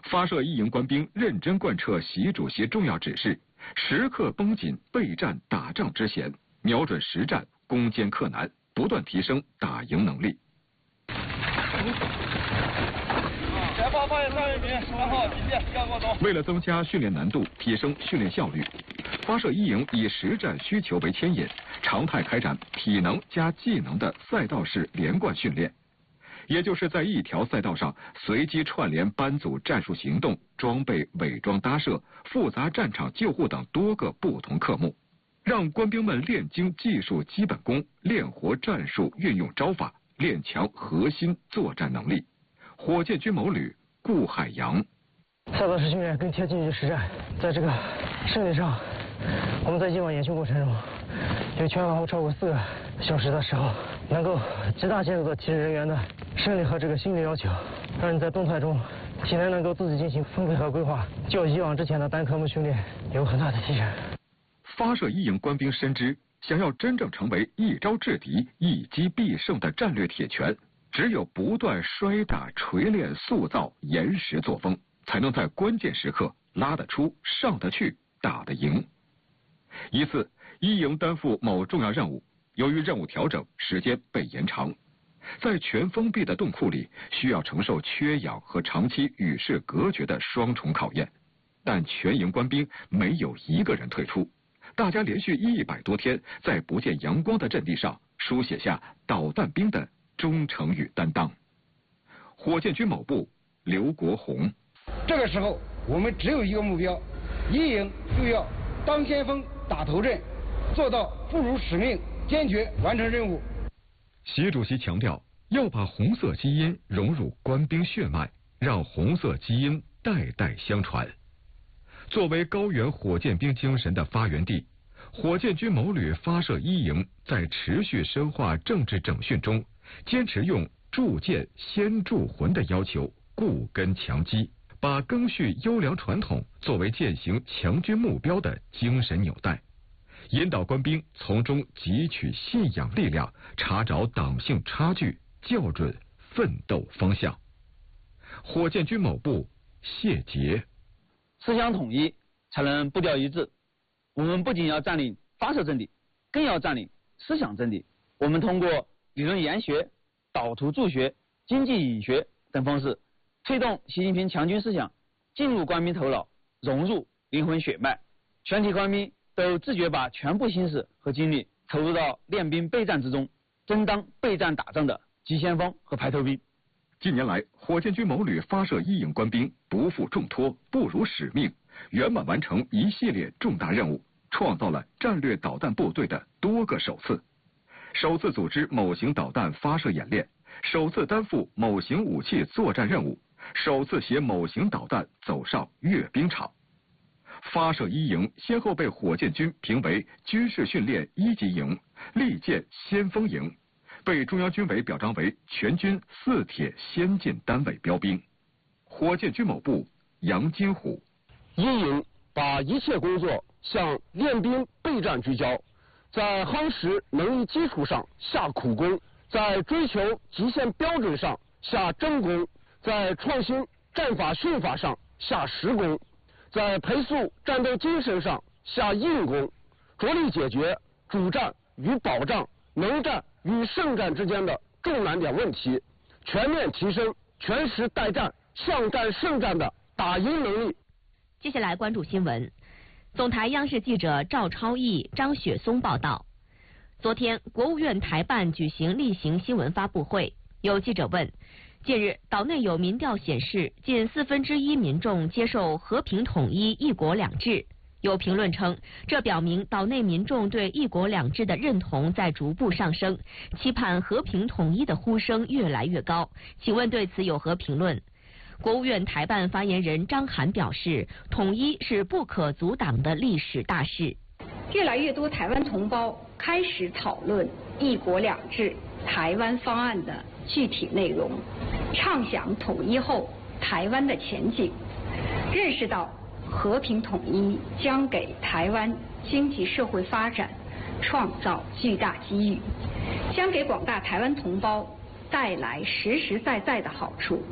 发射一营官兵认真贯彻习主席重要指示，时刻绷紧备战打仗之弦，瞄准实战，攻坚克难，不断提升打赢能力。为了增加训练难度，提升训练效率，发射一营以实战需求为牵引，常态开展体能加技能的赛道式连贯训练。也就是在一条赛道上随机串联班组战术行动、装备伪装搭设、复杂战场救护等多个不同科目，让官兵们练精技术基本功，练活战术运用招法，练强核心作战能力。火箭军某旅顾海洋。 赛道式训练更贴近于实战，在这个胜利上，我们在以往演训过程中，有全往后超过4个小时的时候，能够极大限度地提升人员的生理和这个心理要求，让人在动态中体能能够自己进行分配和规划，较以往之前的单科目训练有很大的提升。 发射一营官兵深知，想要真正成为一招制敌、一击必胜的战略铁拳，只有不断摔打、锤炼、塑造严实作风，才能在关键时刻拉得出、上得去、打得赢。一次，一营担负某重要任务，由于任务调整，时间被延长。在全封闭的洞库里，需要承受缺氧和长期与世隔绝的双重考验。但全营官兵没有一个人退出，大家连续100多天在不见阳光的阵地上书写下导弹兵的忠诚与担当。火箭军某部刘国宏。 这个时候我们只有一个目标，一营就要当先锋打头阵，做到负辱使命，坚决完成任务。 习主席强调，要把红色基因融入官兵血脉，让红色基因代代相传。作为高原火箭兵精神的发源地，火箭军某旅发射一营在持续深化政治整训中，坚持用铸剑先铸魂的要求，固根强基，把赓续优良传统作为践行强军目标的精神纽带，引导官兵从中汲取信仰力量，查找党性差距，校准奋斗方向。火箭军某部谢杰。 思想统一才能步调一致，我们不仅要占领发射阵地，更要占领思想阵地。我们通过理论研学、导图助学、经济理学等方式，推动习近平强军思想进入官兵头脑，融入灵魂血脉。全体官兵都自觉把全部心思和精力投入到练兵备战之中，争当备战打仗的急先锋和排头兵。 近年来，火箭军某旅发射一营官兵不负重托，不辱使命，圆满完成一系列重大任务，创造了战略导弹部队的多个首次。首次组织某型导弹发射演练，首次担负某型武器作战任务，首次携某型导弹走上阅兵场。发射一营先后被火箭军评为军事训练1级营、利剑先锋营，被中央军委表彰为全军4铁先进单位标兵。火箭军某部杨金虎。 一营把一切工作向练兵备战聚焦，在夯实能力基础上下苦功，在追求极限标准上下真功，在创新战法训法上下实功，在培塑战斗精神上下硬功，着力解决主战与保障、能战与胜战之间的重难点问题，全面提升全时待战、向战胜战的打赢能力。 接下来关注新闻。总台央视记者赵超毅、张雪松报道。昨天，国务院台办举行例行新闻发布会，有记者问：近日，岛内有民调显示，近1/4民众接受和平统一、一国两制。有评论称，这表明岛内民众对一国两制的认同在逐步上升，期盼和平统一的呼声越来越高。请问对此有何评论？国务院台办发言人张涵表示，统一是不可阻挡的历史大事。 越来越多台湾同胞开始讨论一国两制台湾方案的具体内容，畅想统一后台湾的前景，认识到和平统一将给台湾经济社会发展创造巨大机遇，将给广大台湾同胞带来实实在在的好处。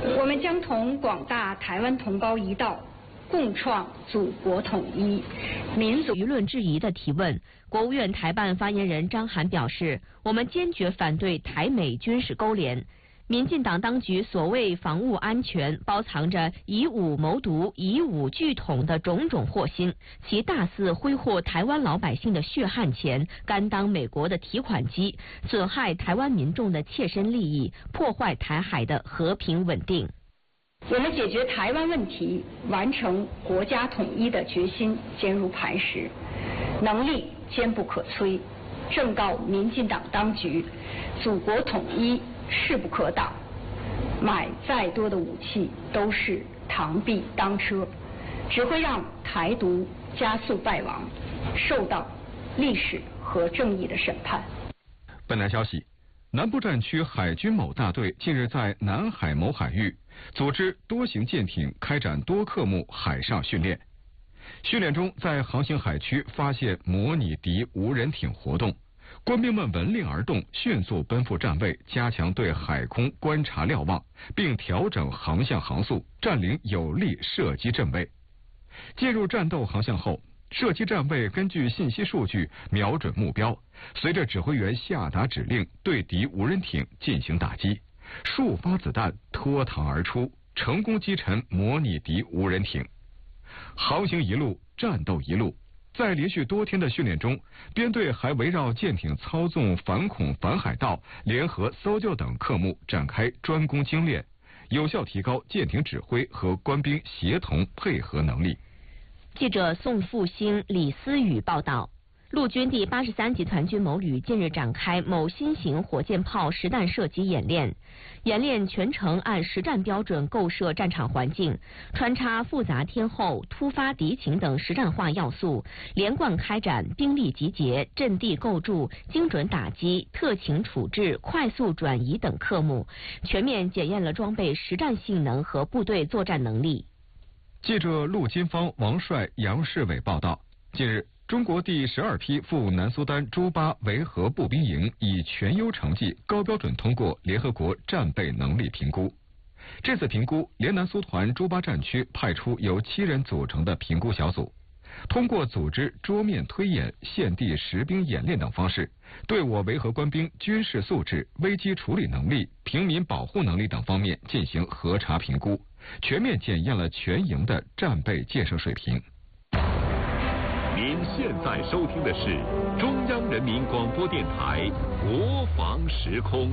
我们将同广大台湾同胞一道，共创祖国统一。民族舆论质疑的提问，国务院台办发言人张涵表示，我们坚决反对台美军事勾连。民进党当局所谓防务安全，包藏着以武谋独、以武拒统的种种祸心，其大肆挥霍台湾老百姓的血汗钱，甘当美国的提款机，损害台湾民众的切身利益，破坏台海的和平稳定。 我们解决台湾问题、完成国家统一的决心坚如磐石，能力坚不可摧。正告民进党当局，祖国统一势不可挡，买再多的武器都是螳臂当车，只会让台独加速败亡，受到历史和正义的审判。 本台消息，南部战区海军某大队近日在南海某海域组织多型舰艇开展多科目海上训练。训练中，在航行海区发现模拟敌无人艇活动，官兵们闻令而动，迅速奔赴站位，加强对海空观察瞭望，并调整航向航速，占领有利射击阵位。进入战斗航向后，射击站位根据信息数据瞄准目标，随着指挥员下达指令，对敌无人艇进行打击，数发子弹脱膛而出，成功击沉模拟敌无人艇。航行一路，战斗一路。在连续多天的训练中，编队还围绕舰艇操纵反恐反海盗、联合搜救等科目展开专攻精练，有效提高舰艇指挥和官兵协同配合能力。 记者宋复兴、李思雨报道。陆军第83集团军某旅近日展开某新型火箭炮实弹射击演练，演练全程按实战标准构设战场环境，穿插复杂天候、突发敌情等实战化要素，连贯开展兵力集结、阵地构筑、精准打击、特情处置、快速转移等科目，全面检验了装备实战性能和部队作战能力。 记者陆金芳、王帅、杨世伟报道，近日，中国第12批赴南苏丹朱巴维和步兵营以全优成绩高标准通过联合国战备能力评估。这次评估，联南苏团朱巴战区派出由7人组成的评估小组，通过组织桌面推演、现地实兵演练等方式，对我维和官兵军事素质、危机处理能力、平民保护能力等方面进行核查评估，全面检验了全营的战备建设水平。 您现在收听的是中央人民广播电台国防时空。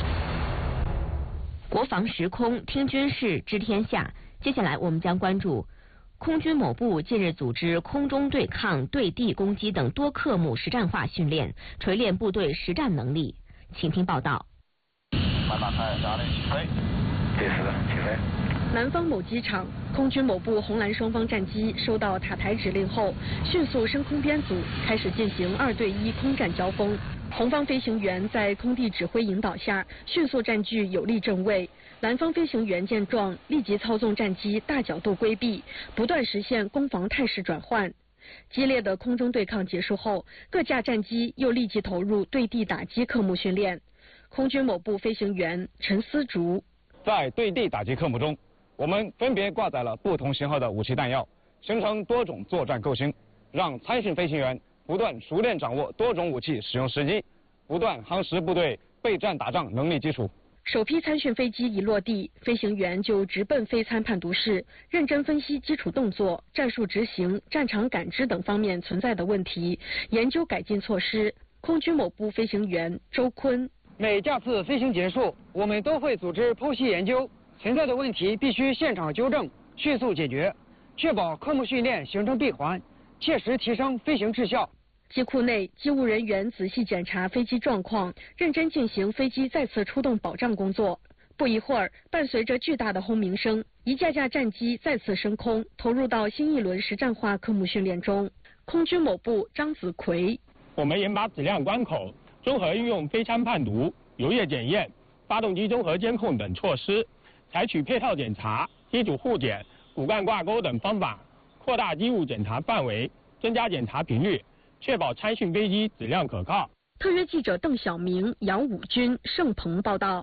国防时空，听军事，知天下。接下来我们将关注空军某部近日组织空中对抗、对地攻击等多科目实战化训练，锤炼部队实战能力。请听报道。 满打开，打雷起飞。第4个起飞。 南方某机场，空军某部红蓝双方战机收到塔台指令后，迅速升空编组，开始进行2对1空战交锋。红方飞行员在空地指挥引导下，迅速占据有利阵位。蓝方飞行员见状，立即操纵战机大角度规避，不断实现攻防态势转换。激烈的空中对抗结束后，各架战机又立即投入对地打击科目训练。空军某部飞行员陈思竹， 在对地打击科目中，我们分别挂载了不同型号的武器弹药，形成多种作战构型，让参训飞行员不断熟练掌握多种武器使用时机，不断夯实部队备战打仗能力基础。 首批参训飞机一落地，飞行员就直奔飞参判读室，认真分析基础动作、战术执行、战场感知等方面存在的问题，研究改进措施。空军某部飞行员周坤， 每架次飞行结束，我们都会组织剖析研究，存在的问题必须现场纠正，迅速解决，确保科目训练形成闭环，切实提升飞行质效。 机库内，机务人员仔细检查飞机状况，认真进行飞机再次出动保障工作。不一会儿，伴随着巨大的轰鸣声，一架架战机再次升空，投入到新一轮实战化科目训练中。空军某部张子奎， 我们严把质量关口，综合运用飞参判读、油液检验、发动机综合监控等措施，采取配套检查、机组互检、骨干挂钩等方法，扩大机务检查范围，增加检查频率，确保参训飞机质量可靠。 特约记者邓晓明、杨武军、盛鹏报道。